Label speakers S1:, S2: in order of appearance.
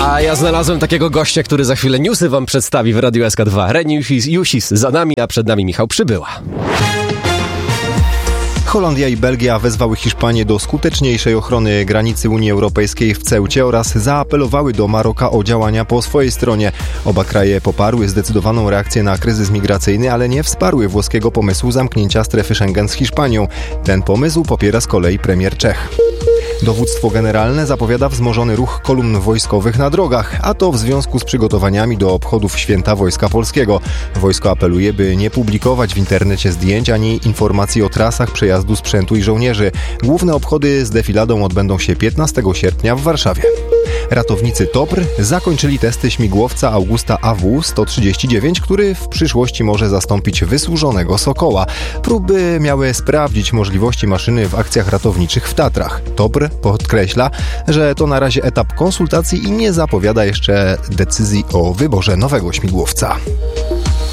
S1: A ja znalazłem takiego gościa, który za chwilę newsy wam przedstawi w Radiu SK2. Reni Jusis za nami, a przed nami Michał Przybyła.
S2: Holandia i Belgia wezwały Hiszpanię do skuteczniejszej ochrony granicy Unii Europejskiej w Ceucie oraz zaapelowały do Maroka o działania po swojej stronie. Oba kraje poparły zdecydowaną reakcję na kryzys migracyjny, ale nie wsparły włoskiego pomysłu zamknięcia strefy Schengen z Hiszpanią. Ten pomysł popiera z kolei premier Czech. Dowództwo generalne zapowiada wzmożony ruch kolumn wojskowych na drogach, a to w związku z przygotowaniami do obchodów Święta Wojska Polskiego. Wojsko apeluje, by nie publikować w internecie zdjęć ani informacji o trasach przejazdu sprzętu i żołnierzy. Główne obchody z defiladą odbędą się 15 sierpnia w Warszawie. Ratownicy TOPR zakończyli testy śmigłowca Augusta AW-139, który w przyszłości może zastąpić wysłużonego Sokoła. Próby miały sprawdzić możliwości maszyny w akcjach ratowniczych w Tatrach. TOPR podkreśla, że to na razie etap konsultacji i nie zapowiada jeszcze decyzji o wyborze nowego śmigłowca.